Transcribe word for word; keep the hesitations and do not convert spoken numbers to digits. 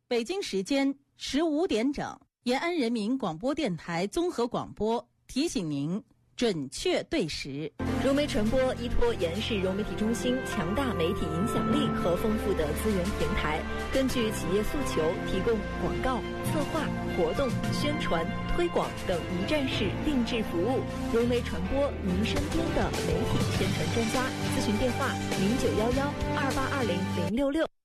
北京时间十五点整，延安人民广播电台综合广播提醒您准确对时。 融媒传播依托延安市融媒体中心强大媒体影响力和丰富的资源平台，根据企业诉求，提供广告、策划、活动、宣传、推广等一站式定制服务。融媒传播，您身边的媒体宣传专家。咨询电话：零九幺幺二八二零零六六。